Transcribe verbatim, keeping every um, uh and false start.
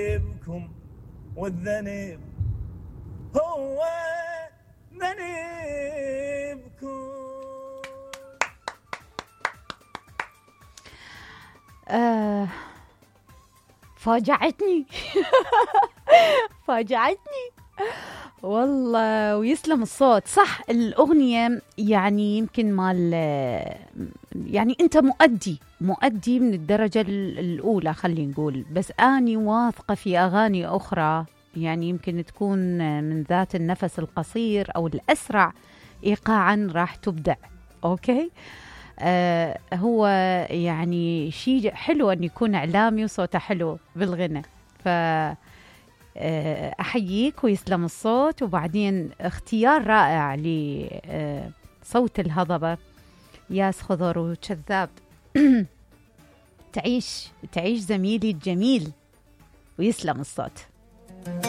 بكم والذنب هو ذنبكم. آه فاجعتني فاجعتني والله، ويسلم الصوت. صح الأغنية يعني يمكن مال، يعني أنت مؤدي مؤدي من الدرجة الأولى خلينا نقول، بس أني واثقة في أغاني أخرى يعني يمكن تكون من ذات النفس القصير أو الأسرع إيقاعا راح تبدع. أوكي. آه هو يعني شيء حلو أن يكون إعلامي وصوته حلو بالغنى، ف أحييك ويسلم الصوت. وبعدين اختيار رائع لصوت الهضبة ياس خضر وكذاب. تعيش تعيش زميلي الجميل ويسلم الصوت.